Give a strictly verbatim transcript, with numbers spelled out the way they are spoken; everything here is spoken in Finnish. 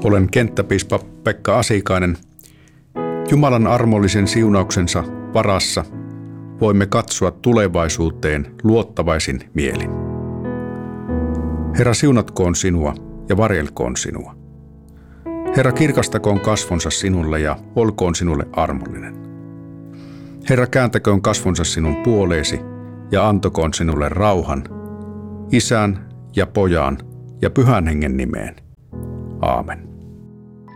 Olen kenttäpiispa Pekka Asikainen. Jumalan armollisen siunauksensa varassa voimme katsoa tulevaisuuteen luottavaisin mielin. Herra, siunatkoon sinua ja varjelkoon sinua. Herra, kirkastakoon kasvonsa sinulle ja olkoon sinulle armollinen. Herra, kääntäköön kasvonsa sinun puoleesi ja antokoon sinulle rauhan, Isän ja Pojan ja Pyhän Hengen nimeen. Aamen.